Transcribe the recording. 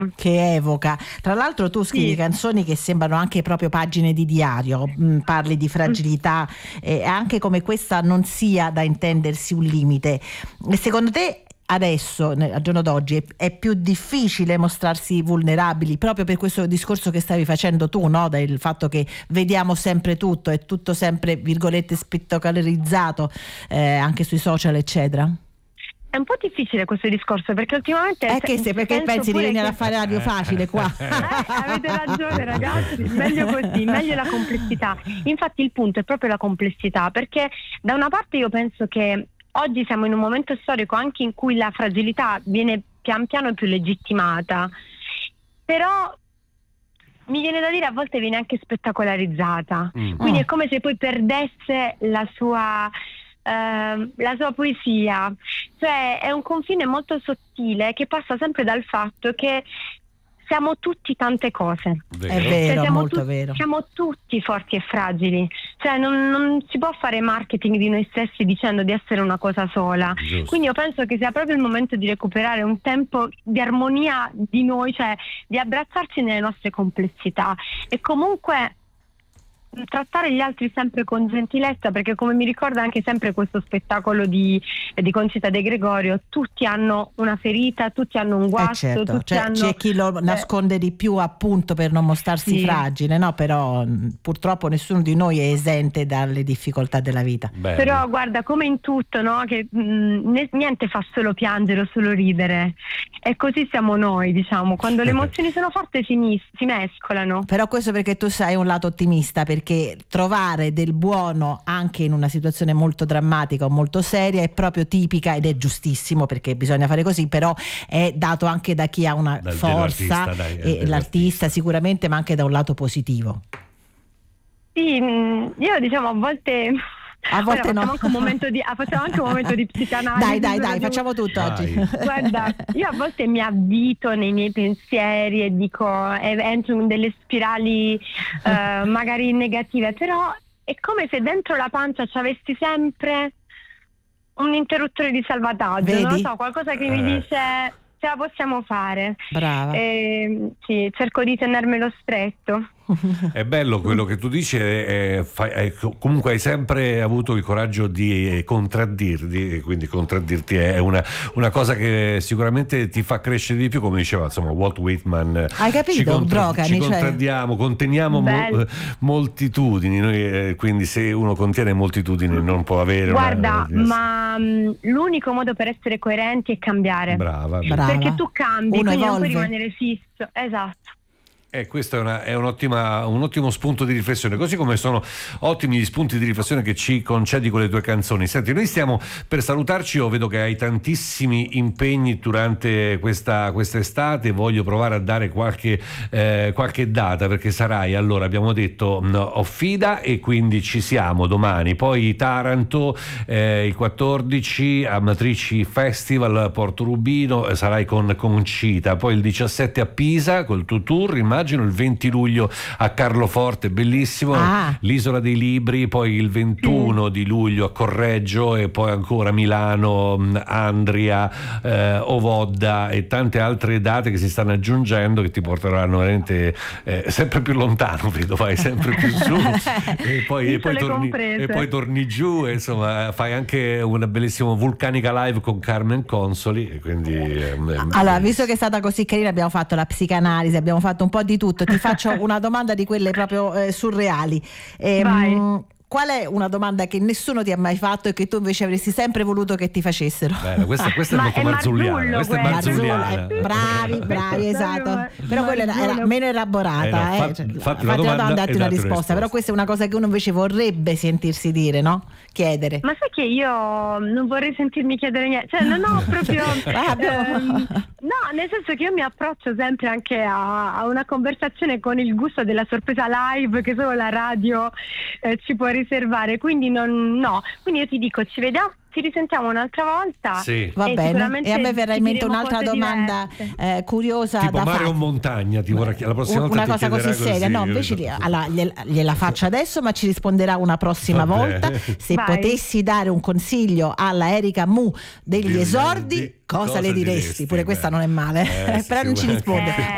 che evoca. Tra l'altro tu scrivi canzoni che sembrano anche proprio pagine di diario, parli di fragilità e anche come questa non sia da intendersi un limite. E secondo te adesso, al giorno d'oggi, è più difficile mostrarsi vulnerabili proprio per questo discorso che stavi facendo tu, no? Del fatto che vediamo sempre tutto, è tutto sempre virgolette spettacolarizzato, anche sui social eccetera? È un po' difficile questo discorso perché ultimamente perché pensi di venire a fare radio facile qua? Avete ragione ragazzi, meglio così, meglio la complessità. Infatti il punto è proprio la complessità, perché da una parte io penso che oggi siamo in un momento storico anche in cui la fragilità viene pian piano più legittimata, però mi viene da dire a volte viene anche spettacolarizzata, quindi è come se poi perdesse la sua poesia, cioè è un confine molto sottile che passa sempre dal fatto che siamo tutti tante cose. Vero. È vero, cioè, molto vero. Siamo tutti forti e fragili, cioè non si può fare marketing di noi stessi dicendo di essere una cosa sola. Giusto. Quindi io penso che sia proprio il momento di recuperare un tempo di armonia di noi, cioè di abbracciarci nelle nostre complessità e comunque trattare gli altri sempre con gentilezza, perché come mi ricorda anche sempre questo spettacolo di Concita De Gregorio, tutti hanno una ferita, tutti hanno un guasto, certo. tutti hanno... c'è chi lo nasconde di più appunto per non mostrarsi fragile, no? Però purtroppo nessuno di noi è esente dalle difficoltà della vita. Bello. Però guarda, come in tutto, no? Che niente fa solo piangere o solo ridere, e così siamo noi, diciamo, quando le emozioni sono forti si mescolano. Però questo perché tu sei un lato ottimista, perché trovare del buono anche in una situazione molto drammatica o molto seria è proprio tipica, ed è giustissimo perché bisogna fare così, però è dato anche da chi ha una forza, l'artista sicuramente, ma anche da un lato positivo. Sì, io diciamo a volte no. Facciamo anche un momento di psicanalisi. Dai, facciamo tutto oggi. Guarda, io a volte mi avvito nei miei pensieri e dico, entro in delle spirali magari negative, però è come se dentro la pancia ci avessi sempre un interruttore di salvataggio. Vedi? Non lo so, qualcosa che mi dice ce la possiamo fare. Brava. Sì, cerco di tenermelo stretto. È bello quello che tu dici, comunque hai sempre avuto il coraggio di contraddirti, e quindi contraddirti è una cosa che sicuramente ti fa crescere di più, come diceva insomma Walt Whitman. Hai capito? Ci contraddiamo, conteniamo moltitudini, noi, quindi se uno contiene moltitudini non può avere ma l'unico modo per essere coerenti è cambiare. Brava. Perché tu cambi, uno quindi evolve. non puoi rimanere fisso. Esatto. Questo è un ottimo spunto di riflessione, così come sono ottimi gli spunti di riflessione che ci concedi con le tue canzoni. Senti, noi stiamo per salutarci, io vedo che hai tantissimi impegni durante questa estate, voglio provare a dare qualche data, perché sarai, allora abbiamo detto Offida, e quindi ci siamo domani, poi Taranto il 14, Amatrici Festival Porto Rubino, sarai con Concita, poi il 17 a Pisa col tuo tour, immagino il 20 luglio a Carloforte, bellissimo, l'Isola dei Libri, poi il 21 di luglio a Correggio, e poi ancora Milano, Andria, Ovodda e tante altre date che si stanno aggiungendo, che ti porteranno veramente sempre più lontano, vedo, vai sempre più su e poi torni giù, e insomma fai anche una bellissima Vulcanica Live con Carmen Consoli, e quindi allora, visto che è stata così carina, abbiamo fatto la psicanalisi, abbiamo fatto un po' di tutto, ti faccio una domanda di quelle proprio surreali. Qual è una domanda che nessuno ti ha mai fatto e che tu invece avresti sempre voluto che ti facessero? Beh, questa è molto marzulliana. Questa è marzulliana. Bravi, esatto. Però quella era meno elaborata. Fatti una domanda, datti una risposta. Però questa è una cosa che uno invece vorrebbe sentirsi dire, no? Chiedere. Ma sai che io non vorrei sentirmi chiedere niente, cioè non ho proprio no, nel senso che io mi approccio sempre anche a una conversazione con il gusto della sorpresa live che solo la radio ci può riservare, quindi quindi io ti dico, ci risentiamo un'altra volta. Sì. Va bene. E a me verrà in mente un'altra domanda curiosa tipo da mare fare. o montagna, la prossima volta una cosa così seria, no, invece gliela faccio adesso, ma ci risponderà una prossima volta. Se potessi dare un consiglio alla Erika Mu degli esordi, cosa le diresti? Pure questa non è male, però non ci risponde.